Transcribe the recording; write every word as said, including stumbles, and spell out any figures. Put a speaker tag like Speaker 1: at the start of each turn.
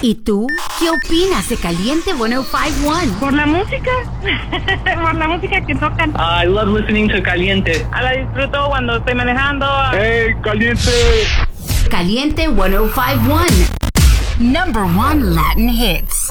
Speaker 1: ¿Y tú? ¿Qué opinas de Caliente ciento cinco punto uno?
Speaker 2: Por la música, por la música que tocan.
Speaker 3: I love listening to Caliente.
Speaker 2: A la disfruto cuando estoy manejando.
Speaker 4: ¡Hey, Caliente!
Speaker 1: Caliente ciento cinco punto uno. Number one Latin hits.